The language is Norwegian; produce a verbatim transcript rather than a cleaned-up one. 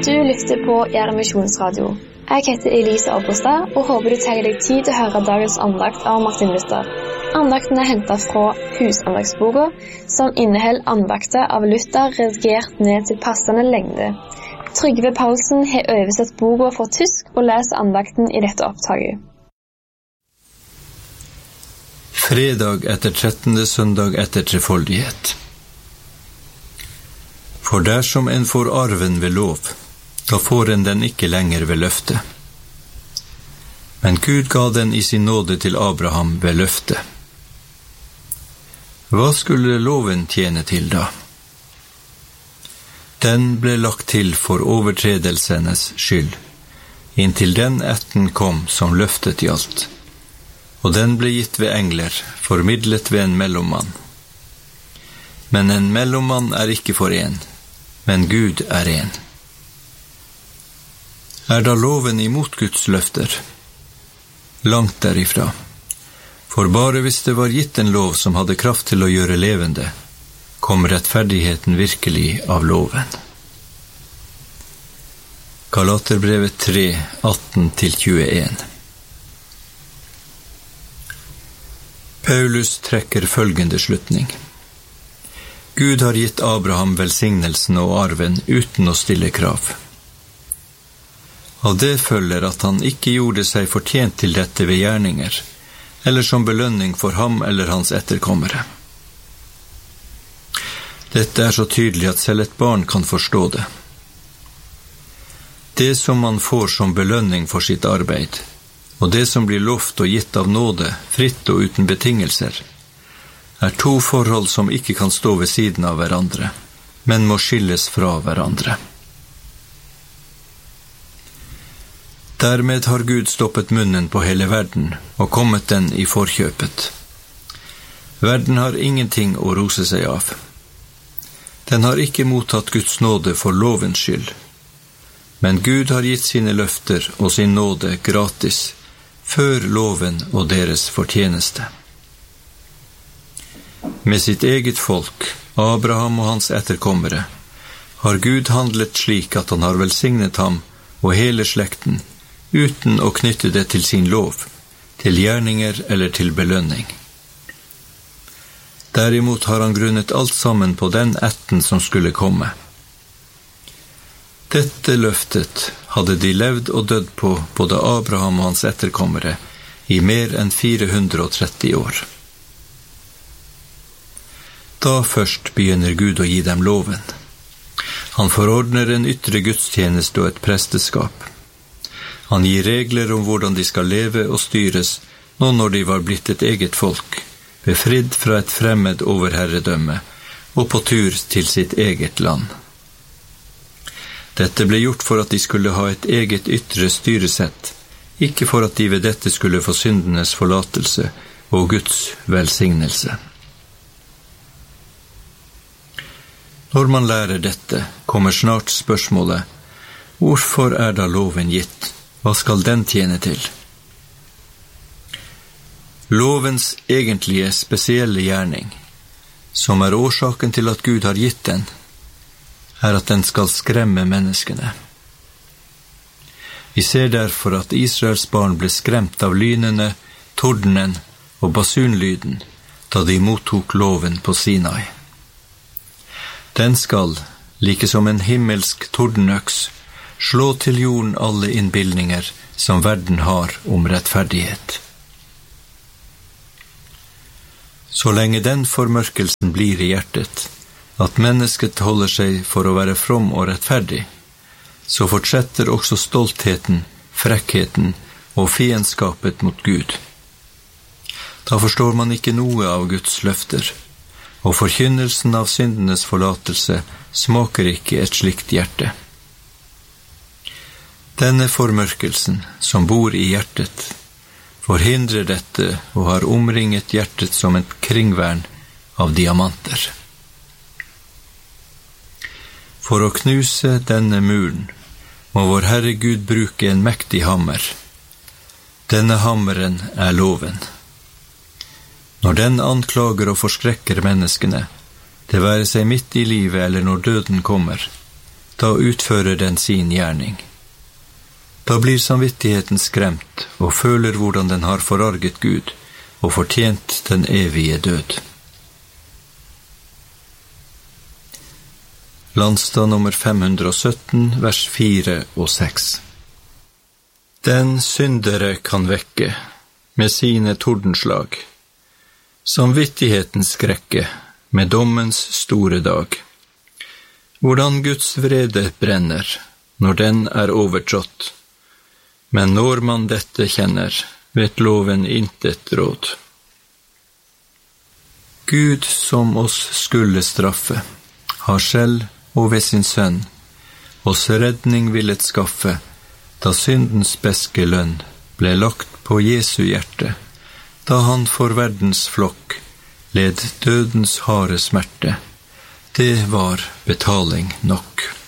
Du lytter på Gjerde Misjonsradio. Jeg heter Elise Oppestad og håper du tar deg tid til å høre dagens andakt av Martin Luther. Andakten er hentet fra Husandagsboka, som inneholder andakter av Luther redigert ned til passende lengde. Trygve Paulsen har oversett boka fra tysk og leser andakten i dette opptaket. Fredag etter trettende søndag etter trefoldighet. For dersom en får arven ved lov, da får en den ikke lenger ved løfte. Men Gud ga den i sin nåde til Abraham ved løfte. Hva skulle loven tjene til da? Den ble lagt til for overtredelsenes skyld, inntil den ætten kom som løftet gjaldt, og den ble gitt ved engler, formidlet ved en mellommann. Men en mellommann er ikke for en, men Gud er en. Er da loven imot Guds løfter? Langt derifra. For bare hvis det var gitt en lov som hadde kraft til å gjøre levende, kom rettferdigheten virkelig av loven. Galaterbrevet tre, atten til tjueen. Paulus trekker følgende slutning. Gud har gitt Abraham velsignelsen og arven uten å stille krav. Av det følger at han ikke gjorde seg fortjent til dette ved gjerninger, eller som belønning for ham eller hans etterkommere. Dette er så tydelig at selv et barn kan forstå det. Det som man får som belønning for sitt arbeid, og det som blir lovt og gitt av nåde, fritt og uten betingelser, er to forhold som ikke kan stå ved siden av hverandre, men må skilles fra hverandre. Dermed har Gud stoppet munnen på hele verden og kommet den i forkjøpet. Verden har ingenting å rose seg av. Den har ikke mottatt Guds nåde for lovens skyld, men Gud har gitt sine løfter og sin nåde gratis, før loven og deres fortjeneste. Med sitt eget folk, Abraham og hans etterkommere, har Gud handlet slik at han har velsignet ham og hele slekten, uten å knytte det til sin lov, til gjerninger eller til belønning. Derimot har han grunnet alt sammen på den ætten som skulle komme. Dette løftet hadde de levd og dødd på, både Abraham og hans etterkommere, i mer enn fire hundre og tretti år. Da først begynner Gud å gi dem loven. Han forordner en ytre gudstjeneste og et presteskap. Han gir regler om hvordan de skal leve og styres, nå når de var blitt et eget folk, befridd fra et fremmed overherredømme, og på tur til sitt eget land. Dette ble gjort for at de skulle ha et eget ytre styresett, ikke for at de ved dette skulle få syndenes forlatelse og Guds velsignelse. Når man lærer dette, kommer snart spørsmålet, hvorfor er da loven gitt? Hva skal den tjene til? Lovens egentlige spesielle gjerning, som er årsaken til at Gud har gitt den, er at den skal skremme menneskene. Vi ser derfor at Israels barn ble skremt av lynene, tordenen og basunlyden da de mottok loven på Sinai. Den skal, like som en himmelsk tordenøks, slå til jorden alle innbildninger som verden har om rettferdighet. Så lenge den formørkelsen blir i hjertet, at mennesket holder seg for å være from og rettferdig, så fortsetter også stoltheten, frekkheten og fiendskapet mot Gud. Da forstår man ikke noe av Guds løfter, og forkynnelsen av syndenes forlatelse smaker ikke et slikt hjerte. Denne formørkelsen, som bor i hjertet, forhindrer dette og har omringet hjertet som et kringvern av diamanter. For å knuse denne muren må vår Herre Gud bruke en mektig hammer. Denne hammeren er loven. Når den anklager og forskrekker menneskene, det være seg midt i livet eller når døden kommer, da utfører den sin gjerning. Da blir samvittigheten skremt og føler hvordan den har forarget Gud og fortjent den evige død. Landstad nummer fem hundre og sytten, vers fire og seks. Den syndere kan vekke med sine tordenslag, samvittighetens skrekke med dommens store dag. Hvordan Guds vrede brenner når den er overtrådt, men når man dette kjenner, vet loven intet råd. Gud som oss skulle straffe, har selv og ved sin sønn, oss redning villet skaffe, da syndens beske lønn ble lagt på Jesu hjerte, da han for verdens flokk led dødens harde smerte. Det var betaling nok.